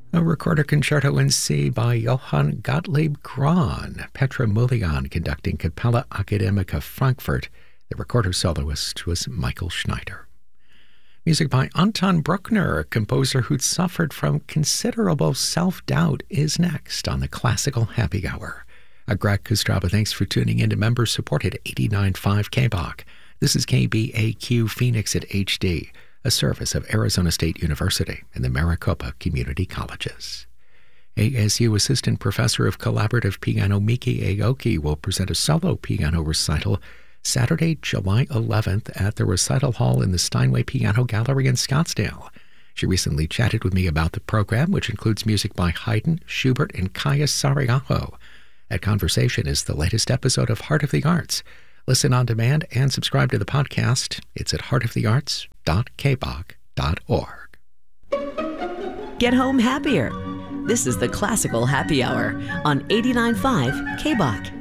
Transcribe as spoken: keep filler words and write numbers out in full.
A recorder concerto in C by Johann Gottlieb Grahn, Petra Mullian conducting Capella Academica Frankfurt. The recorder soloist was Michael Schneider. Music by Anton Bruckner, a composer who'd suffered from considerable self-doubt, is next on the Classical Happy Hour. I'm Greg Kostraba. Thanks for tuning in to member-supported eighty-nine point five K B O C. This is K B A Q Phoenix at H D, a service of Arizona State University and the Maricopa Community Colleges. A S U Assistant Professor of Collaborative Piano Miki Aoki will present a solo piano recital Saturday, July eleventh at the Recital Hall in the Steinway Piano Gallery in Scottsdale. She recently chatted with me about the program, which includes music by Haydn, Schubert, and Kaya Sariaho. That conversation is the latest episode of Heart of the Arts. Listen on demand and subscribe to the podcast. It's at heart of the arts dot k b o c dot org. Get home happier. This is the Classical Happy Hour on eighty-nine point five K B O C.